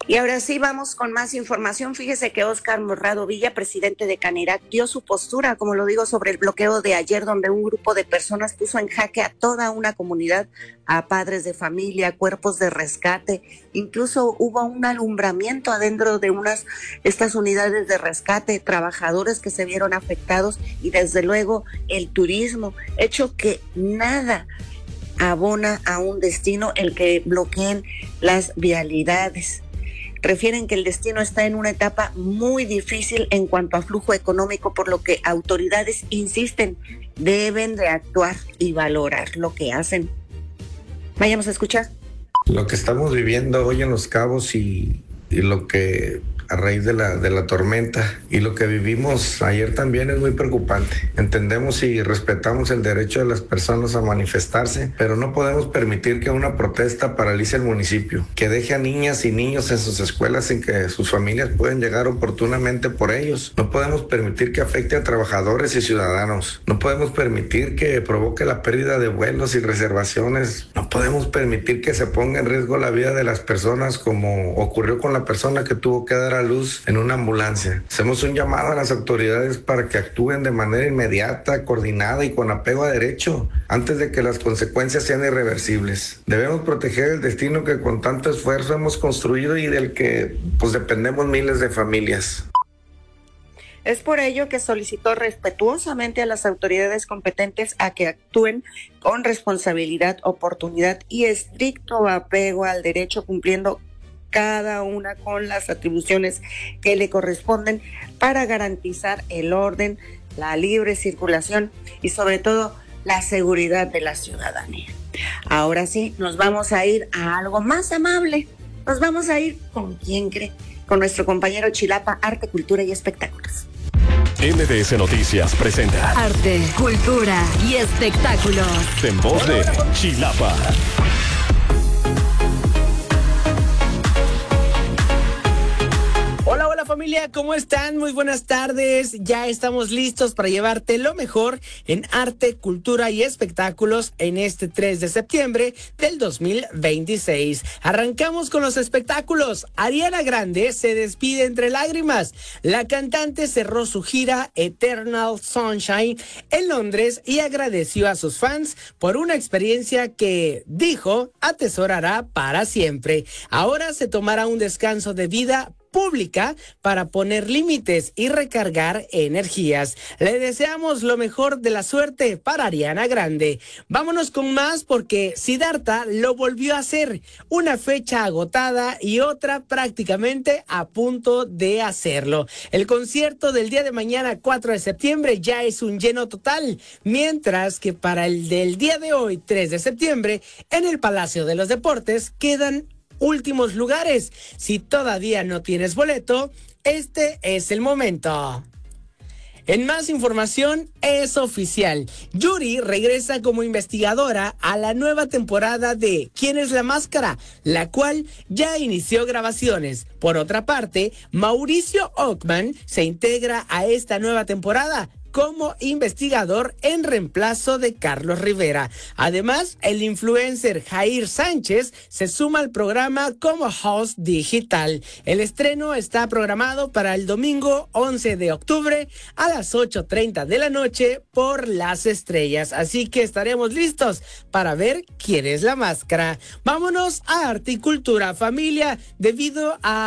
Y ahora sí vamos con más información. Fíjese que Óscar Morrado Villa, presidente de Canirac, dio su postura, como lo digo, sobre el bloqueo de ayer, donde un grupo de personas puso en jaque a toda una comunidad, a padres de familia, cuerpos de rescate. Incluso hubo un alumbramiento adentro de estas unidades de rescate, trabajadores que se vieron afectados y desde luego el turismo, hecho que nada abona a un destino el que bloqueen las vialidades. Refieren que el destino está en una etapa muy difícil en cuanto a flujo económico, por lo que autoridades insisten, deben de actuar y valorar lo que hacen. Vayamos a escuchar. Lo que estamos viviendo hoy en Los Cabos y lo que a raíz de la tormenta y lo que vivimos ayer también es muy preocupante. Entendemos y respetamos el derecho de las personas a manifestarse, pero no podemos permitir que una protesta paralice el municipio, que deje a niñas y niños en sus escuelas sin que sus familias puedan llegar oportunamente por ellos. No podemos permitir que afecte a trabajadores y ciudadanos. No podemos permitir que provoque la pérdida de vuelos y reservaciones. No podemos permitir que se ponga en riesgo la vida de las personas, como ocurrió con la persona que tuvo que dar a luz en una ambulancia. Hacemos un llamado a las autoridades para que actúen de manera inmediata, coordinada y con apego a derecho, antes de que las consecuencias sean irreversibles. Debemos proteger el destino que con tanto esfuerzo hemos construido y del que dependemos miles de familias. Es por ello que solicitó respetuosamente a las autoridades competentes a que actúen con responsabilidad, oportunidad y estricto apego al derecho, cumpliendo cada una con las atribuciones que le corresponden para garantizar el orden, la libre circulación y sobre todo la seguridad de la ciudadanía. Ahora sí, nos vamos a ir a algo más amable. Nos vamos a ir ¿con quién cree? Con nuestro compañero Chilapa, Arte, Cultura y Espectáculos. MBS Noticias presenta Arte, Cultura y Espectáculos en voz de Chilapa. Hola familia, ¿cómo están? Muy buenas tardes. Ya estamos listos para llevarte lo mejor en arte, cultura y espectáculos en este 3 de septiembre del 2026. Arrancamos con los espectáculos. Ariana Grande se despide entre lágrimas. La cantante cerró su gira Eternal Sunshine en Londres y agradeció a sus fans por una experiencia que, dijo, atesorará para siempre. Ahora se tomará un descanso de vida pública para poner límites y recargar energías. Le deseamos lo mejor de la suerte para Ariana Grande. Vámonos con más porque Siddhartha lo volvió a hacer. Una fecha agotada y otra prácticamente a punto de hacerlo. El concierto del día de mañana, 4 de septiembre, ya es un lleno total, mientras que para el del día de hoy, 3 de septiembre, en el Palacio de los Deportes quedan últimos lugares. Si todavía no tienes boleto, este es el momento. En más información, es oficial. Yuri regresa como investigadora a la nueva temporada de ¿Quién es la máscara?, la cual ya inició grabaciones. Por otra parte, Mauricio Ockman se integra a esta nueva temporada como investigador en reemplazo de Carlos Rivera. Además, el influencer Jair Sánchez se suma al programa como host digital. El estreno está programado para el domingo 11 de octubre a las 8:30 de la noche por Las Estrellas. Así que estaremos listos para ver quién es la máscara. Vámonos a Arte y Cultura, familia. Debido a